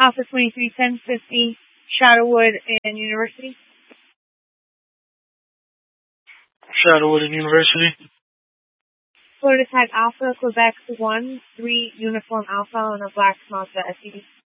Alpha 231050, Shadowwood and University. Shadowwood and University. Florida Tag Alpha, Quebec 1-3 Uniform Alpha on a black Mazda SUV.